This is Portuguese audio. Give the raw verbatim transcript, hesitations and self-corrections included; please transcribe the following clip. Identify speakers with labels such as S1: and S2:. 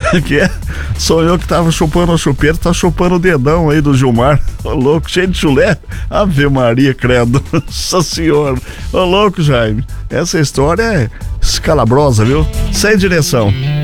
S1: Que é? Sonhou que tava chupando a chupeira, tá chupando o dedão aí do Gilmar. Ô louco, cheio de chulé. Ave Maria, credo. Nossa senhora. Ô louco, Jaime. Essa história é escalabrosa, viu? Sem direção.